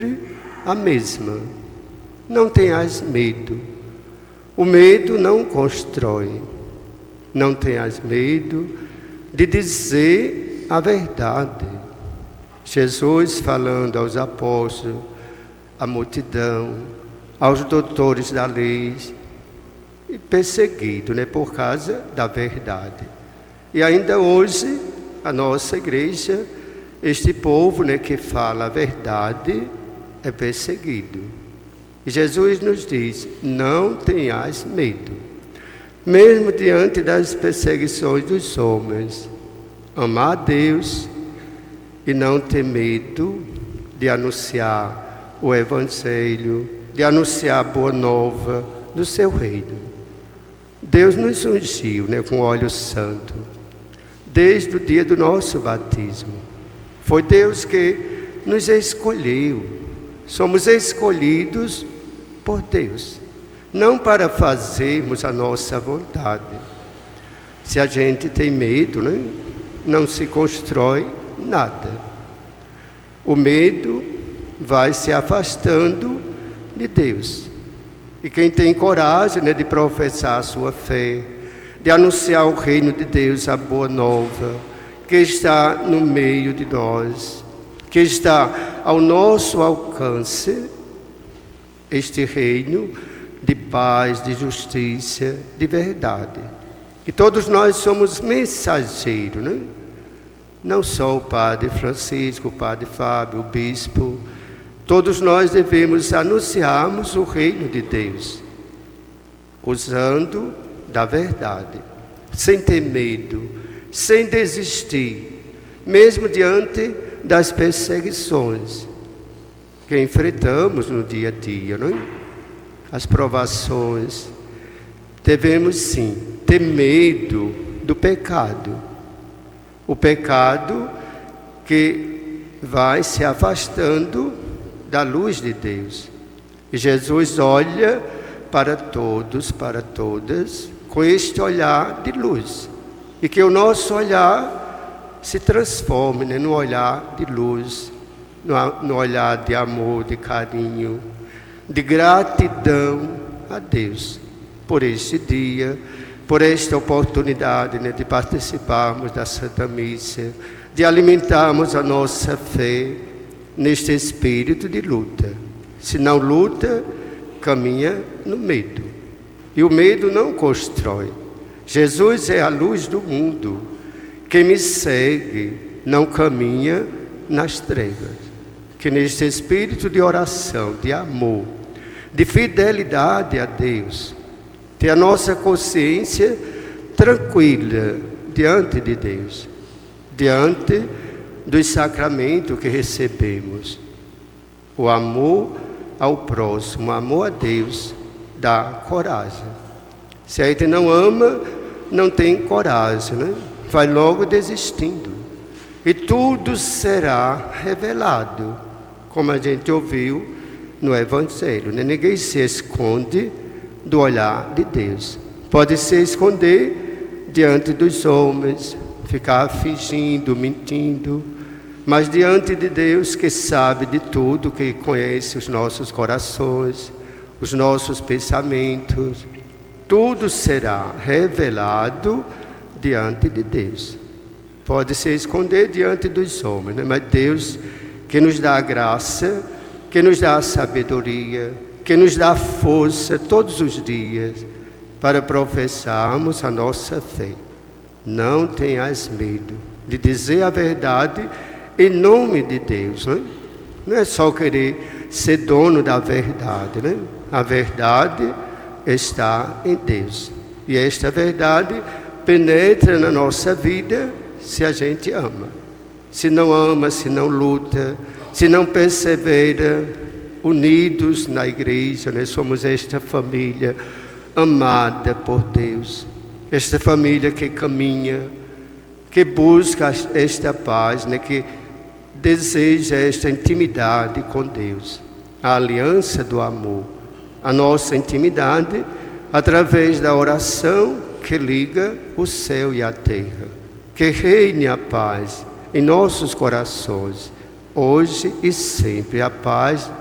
a mesma. Não tenhas medo. O medo não constrói. Não tenhas medo de dizer a verdade. Jesus falando aos apóstolos, à multidão, aos doutores da lei, perseguido, por causa da verdade. E ainda hoje, a nossa igreja, este povo, que fala a verdade, é perseguido. E Jesus nos diz: não tenhas medo, mesmo diante das perseguições dos homens, amar a Deus e não ter medo de anunciar o Evangelho, de anunciar a boa nova do seu reino. Deus nos ungiu, com óleo santo, desde o dia do nosso batismo. Foi Deus que nos escolheu. Somos escolhidos por Deus, não para fazermos a nossa vontade. Se a gente tem medo, não se constrói nada. O medo vai se afastando de Deus. E quem tem coragem, de professar a sua fé, de anunciar o reino de Deus, a boa nova, que está no meio de nós, que está ao nosso alcance, este reino de paz, de justiça, de verdade. E todos nós somos mensageiros, Não só o Padre Francisco, o Padre Fábio, o Bispo. Todos nós devemos anunciarmos o reino de Deus, usando da verdade, sem ter medo, sem desistir, mesmo diante das perseguições que enfrentamos no dia a dia, As provações. Devemos sim ter medo do pecado. O pecado que vai se afastando da luz de Deus. E Jesus olha para todos, para todas, com este olhar de luz. E que o nosso olhar se transforme, no olhar de luz, no olhar de amor, de carinho, de gratidão a Deus por este dia, por esta oportunidade, de participarmos da Santa Missa, de alimentarmos a nossa fé neste espírito de luta. Se não luta, caminha no medo. E o medo não constrói. Jesus é a luz do mundo. Quem me segue não caminha nas trevas. Que neste espírito de oração, de amor, de fidelidade a Deus, ter a nossa consciência tranquila diante de Deus, diante dos sacramentos que recebemos. O amor ao próximo, o amor a Deus, dá coragem. Se a gente não ama, não tem coragem, vai logo desistindo. E tudo será revelado, como a gente ouviu no Evangelho. Ninguém se esconde do olhar de Deus. Pode se esconder diante dos homens, ficar fingindo, mentindo, mas diante de Deus, que sabe de tudo, que conhece os nossos corações, os nossos pensamentos, tudo será revelado diante de Deus. Pode se esconder diante dos homens, mas Deus, que nos dá a graça, que nos dá a sabedoria, que nos dá força todos os dias para professarmos a nossa fé. Não tenhas medo de dizer a verdade em nome de Deus. Não é só querer ser dono da verdade. A verdade está em Deus. E esta verdade penetra na nossa vida se a gente ama. Se não ama, se não luta, se não persevera, unidos na igreja, somos esta família amada por Deus, esta família que caminha, que busca esta paz, que deseja esta intimidade com Deus, a aliança do amor, a nossa intimidade através da oração que liga o céu e a terra. Que reine a paz em nossos corações, hoje e sempre. A paz